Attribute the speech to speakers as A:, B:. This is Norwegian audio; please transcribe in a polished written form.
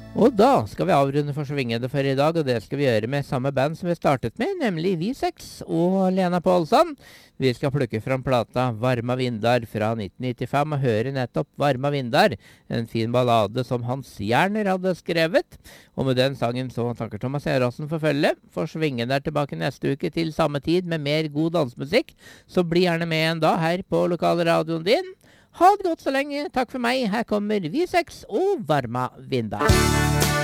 A: Og da skal vi avrunde for Svingede for i dag, og det skal vi gjøre med samme band som vi startet med, nemlig Vi6 og Lena Pålsson. Vi skal plukke fram plata Varma Vindar fra 1995 og høre nettopp Varma Vindar, en fin ballade som Hans Jerner hadde skrevet. Og med den sangen så takker Thomas Erassen for følge. For Svingede er tilbake neste uke til samme tid med mer god dansemusikk, så bli gjerne med en da her på lokalradioen din. Ha det godt så lenge. Takk for meg. Her kommer Vi6 og Varma Vindar.